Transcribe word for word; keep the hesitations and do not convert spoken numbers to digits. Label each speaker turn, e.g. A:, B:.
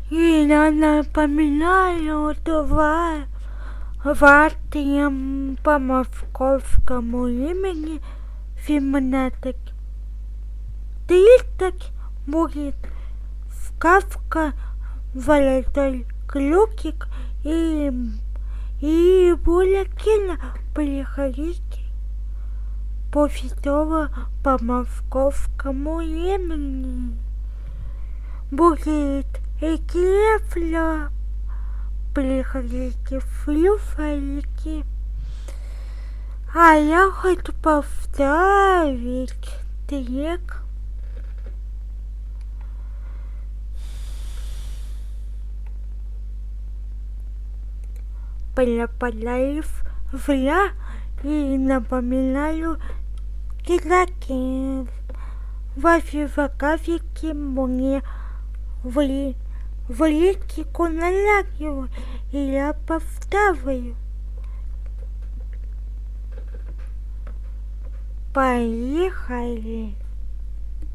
A: И я напоминаю два ватрием по московскому имени семнадцать тридцать будет сказка «Золотой ключик» и, и Булякина. Приходите после того по московскому имени. Будет и кефля. Приходите, слушайте. А я хочу поставить трек. Пропадаев зря и напоминаю кидаки. Ваши заказики мне в, в личику налягиваю, и я поставлю. Поехали.